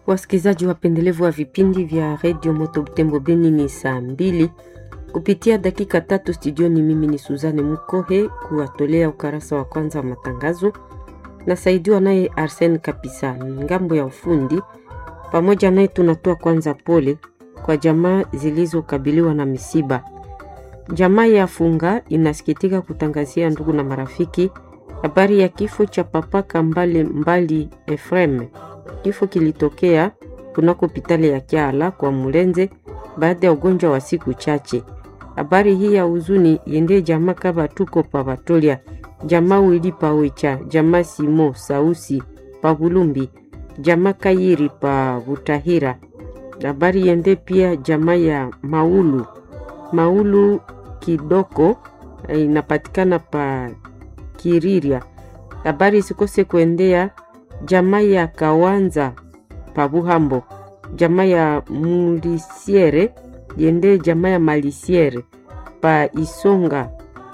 Wasikilizaji wapendelevu wa vipindi vya Radio Moto Butembo Beni, ni saa 2 kupitia dakika 3 studioni. Mimi ni Suzanne Mukohe kuwatolea ukarasa wa kwanza wa matangazo, na saidiwa naye Arsene Kapisa ngambo ya ufundi. Pamoja naye tunatoa kwanza pole kwa jamaa zilizokabiliwa na misiba. Jamaa ya Funga inasikitika kutangazia ndugu na marafiki habari ya kifo cha Papa Kambale Mbali Efrem. Kifo kilitokea kunako hospitali ya Kiala kwa Mulenze baada ya ugonjwa wa siku chache. Habari hii ya huzuni yende jamaa Kaba Tuko pa Batolia, jamaa Wili pa Wecha, jamaa Simo Sausi pa Bulumbi, jamaa Kayiri pa Butahira. Habari yende pia jamaa ya Maulu Kidoko inapatikana pa Kiriria. Habari sikose kuendea jamaa ya Kawanza pa Buhambo, jamaa ya Mulisiere yende jamaa ya Malisiere pa Isonga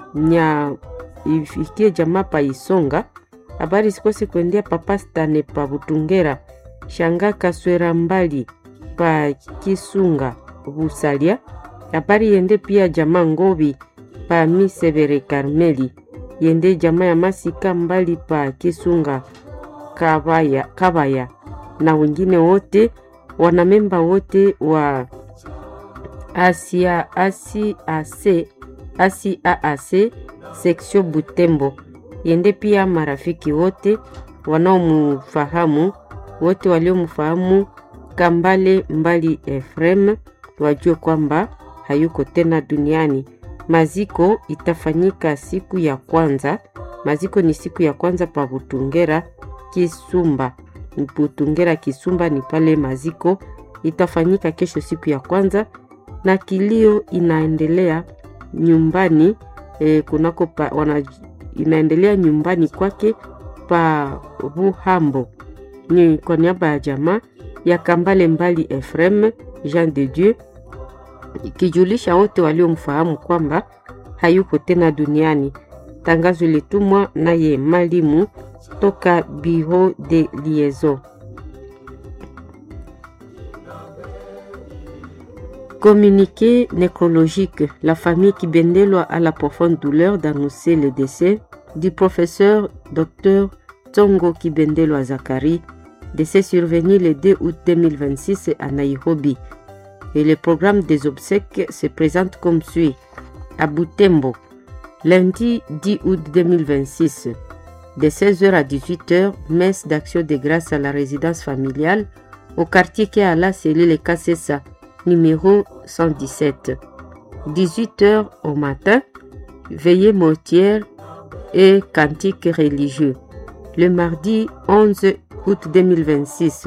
ifikie jamaa pa Isonga. Habari sikose kuendea Papa Stane pa Butungera, Shanga Kaswera Mbali pa Kisunga Busalia. Habari yende pia jamaa Ngobi pa Misevere Karmeli, yende jamaa ya Masika Mbali pa Kisunga Kabaya na wengine wote, wanamemba wote wa AAC section Butembo, yende pia marafiki wote wanaomfahamu, wote waliomfahamu Kambale Mbali Efrem wajue kwamba hayuko tena duniani. Maziko itafanyika siku ya kwanza. Maziko ni siku ya kwanza pa Butungera Kisumba. Butungera Kisumba ni pale maziko itafanyika kesho siku ya kwanza, na kilio inaendelea nyumbani inaendelea nyumbani kwake pa Buhambo. Ni kwa niaba ya jamaa ya Kambale Mbali Efrem Jean de Dieu, ikijulisha wote waliomfahamu kwamba hayuko tena duniani. Tangazo litumwa naye Malimu toka Bureau de Liaison. Communiqué nécrologique. La famille Kibendelo a la profonde douleur d'annoncer le décès du professeur Dr Tsongo Kibendelo Zakari, décès survenu le 2 août 2026 à Nairobi. Et le programme des obsèques se présente comme suit. À Butembo, lundi 10 août 2026, de 16h à 18h, messe d'action de grâce à la résidence familiale au quartier Kéala, cellule Kassessa, numéro 117. 18h au matin, veillée mortière et cantique religieux. Le mardi 11 août 2026,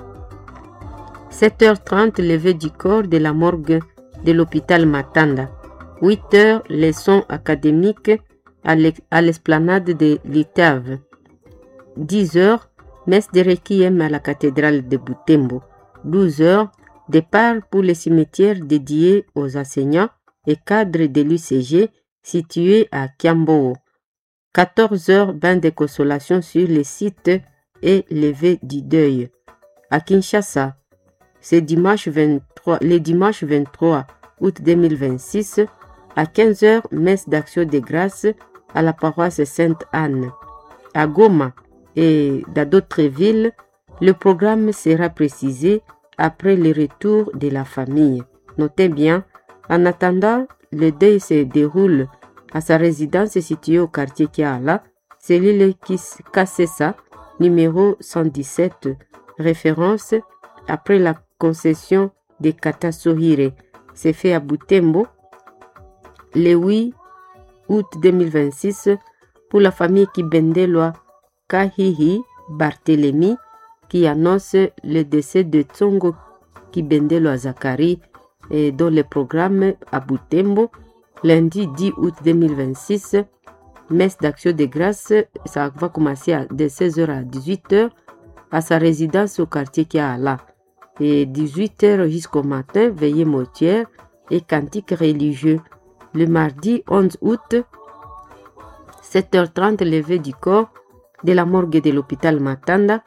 7h30, levée du corps de la morgue de l'hôpital Matanda. 8h, leçons académiques à l'esplanade de l'Itave. 10h, messe de requiem à la cathédrale de Butembo. 12h, départ pour les cimetières dédiés aux enseignants et cadres de l'UCG situés à Kiambo. 14h, bain de consolation sur les sites et levée du deuil. À Kinshasa, le dimanche 23 août 2026, à 15h, messe d'action de grâce à la paroisse Sainte-Anne. À Goma et dans d'autres villes, le programme sera précisé après le retour de la famille. Notez bien, en attendant, le deuil se déroule à sa résidence située au quartier Kiala, cellule Kassessa, numéro 117, référence après la concession de Kata Sohire. C'est fait à Butembo le 8 août 2026 pour la famille Kibendelwa Kahihi Barthélemy, qui annonce le décès de Tsongo Kibendelwa Zakari, et dans le programme à Butembo lundi 10 août 2026. Messe d'action de grâce, ça va commencer de 16h à 18h à sa résidence au quartier Kiala. Et 18h jusqu'au matin, veillée mortière et cantique religieux. Le mardi 11 août, 7h30, levée du corps de la morgue de l'hôpital Matanda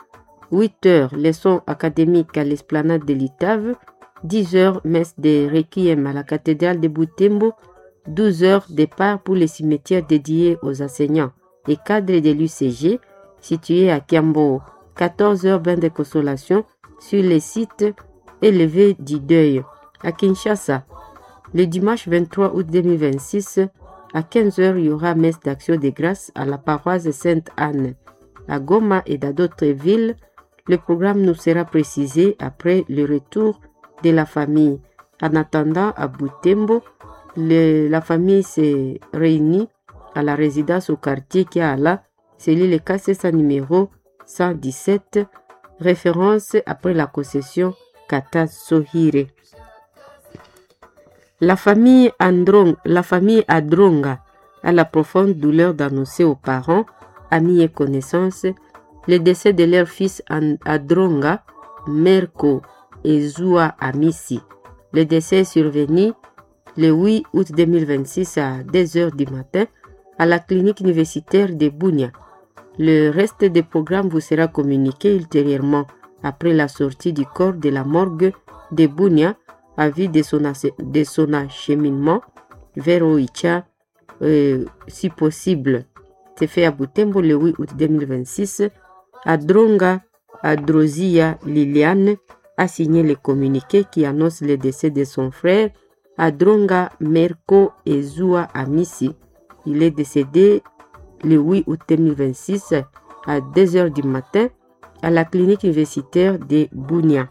8h, leçon académique à l'esplanade de l'Itave. 10h, messe de requiem à la cathédrale de Butembo. 12h, départ pour les cimetières dédiés aux enseignants et cadres de l'UCG situés à Kiambo. 14h, bain de consolation sur les sites élevés du deuil. À Kinshasa, le dimanche 23 août 2026, à 15h, il y aura messe d'action de grâce à la paroisse Sainte-Anne. À Goma et dans d'autres villes, le programme nous sera précisé après le retour de la famille. En attendant, à Butembo, la famille s'est réunie à la résidence au quartier Kiala, cellule Kassesa numéro 117, référence après la concession Kata Sohire. La famille Adronga a la profonde douleur d'annoncer aux parents, amis et connaissances le décès de leur fils Adronga, Merko et Zua Amisi. Le décès est survenu le 8 août 2026 à 2h du matin à la clinique universitaire de Bunia. Le reste des programmes vous sera communiqué ultérieurement après la sortie du corps de la morgue de Bunia à vue de son acheminement vers Oicha, si possible. C'est fait à Butembo le 8 août 2026. Adronga Adrosia Liliane a signé le communiqué qui annonce le décès de son frère Adronga Merko Ezua Amisi. Il est décédé le 8 août 2026 à 2h du matin à la clinique universitaire de Bunia.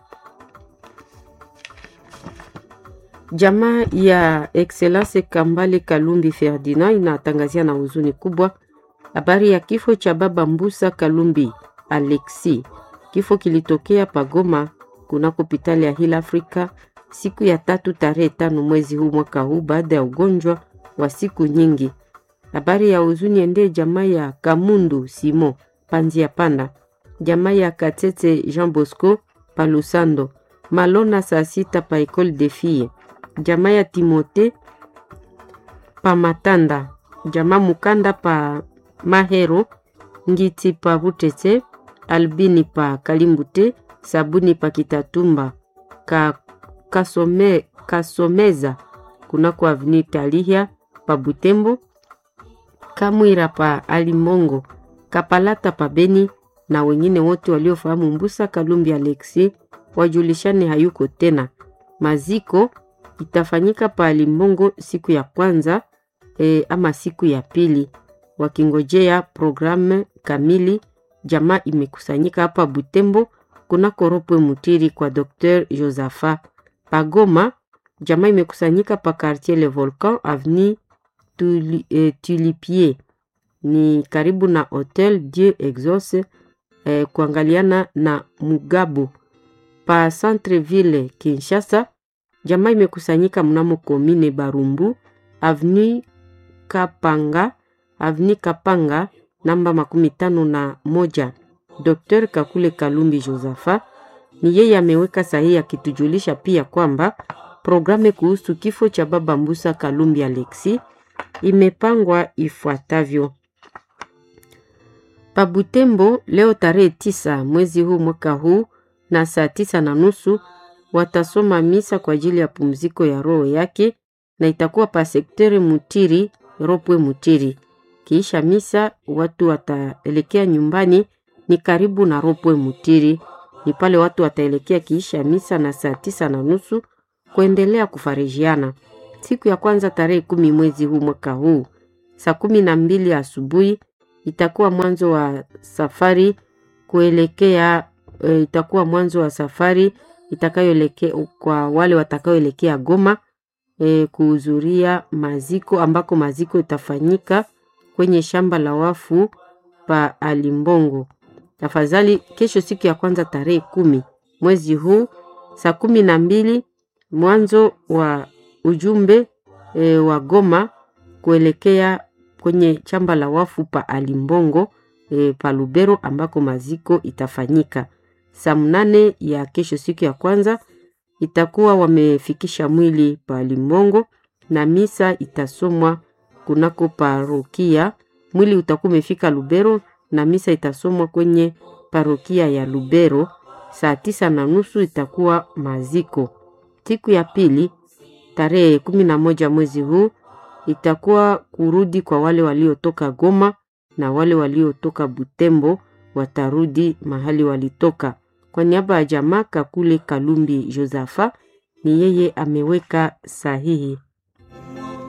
Jamaa ya Excellence Kambale Kalumbi Ferdinand inatangazia na huzuni kubwa habari ya kifo cha baba Mbusa Kalumbi Alexi. Kifo kilitokea Pagoma kunako hospitali ya Hill Africa siku ya 3 tarehe 5 mwezi huu mwaka huu baada ya ugonjwa wa siku nyingi. Habari ya huzuni ende jamaa ya Kamundu Simo Panzia Panda, jamaa ya Katete Jean Bosco Palusando, Malona saa 6 pa École des Filles, jamaa ya Timote pa Matanda, jamaa Mukanda pa Mahero, Ngiti pa Butete, Albini pa Kalimbute, Sabuni pa Kitatumba, Kasomeza kunako Avenue Talihia pa Butembo, Kamwira pa Alimongo, Kapalata pa Beni na wengine wote waliofahamu Mbusa Kalumbi Alexi wajulishane hayuko tena. Maziko itafanyika pa Alimongo siku ya kwanza ama siku ya pili. Wakingojea programu kamili, jamaa imekusanyika hapa Butembo kunako Ropwe Mutiri kwa Dr. Josapha. Pagoma, jamaa imekusanyika pa Quartier Le Volcan Avenue Tulipier, ni karibu na Hotel Dieu Exauce, kuangaliana na Mugabo. Pa Centre-Ville Kinshasa, jamaa imekusanyika mnamo Komine Barumbu Avenue Kapanga namba 51. Dr. Kakule Kalumbi Josapha ni yeye ameweka sahihi akitujulisha pia kwamba programu kuhusu kifo cha baba Mbusa Kalumbi Alexi imepangwa ifuatavyo. Pabutembo leo tarehe 9 mwezi huu mwaka huu na saa 9:30 watasoma misa kwa ajili ya pumziko ya roho yake na itakuwa pa sektere Mutiri, Ropwe Mutiri. Kisha misa watu wataelekea nyumbani, ni karibu na Ropwe Mutiri. Ni pale watu wataelekea kiisha misa na saa 9:30 kuendelea kufarijiana. Siku ya kwanza tarehe 10 mwezi huu mwaka huu saa 12 asubuhi itakuwa mwanzo wa safari kuelekea itakayoelekea kwa wale watakayoelekea Goma kuhudhuria maziko, ambako maziko itafanyika kwenye shamba la wafu pa Alimbongo. Tafadhali kesho siku ya kwanza tarehe 10 mwezi huu saa 12 mwanzo wa ujumbe wa Goma kuelekea kwenye shamba la wafu pa Alimbongo pa Lubero, ambako maziko itafanyika. Saa 8 ya kesho siku ya kwanza itakuwa wamefikisha mwili pa Alimbongo na misa itasomwa kunako parokia. Mwili utakuwa umefika Lubero na misa itasomwa kwenye parokia ya Lubero. Saa 9:30 itakuwa maziko. Siku ya pili tarehe 11 mwezi huu itakuwa kurudi kwa wale waliotoka Goma, na wale waliotoka Butembo watarudi mahali walitoka. Kwa niaba ya jamaa Kakule Kalumbi Josafa, ni yeye ameweka sahihi.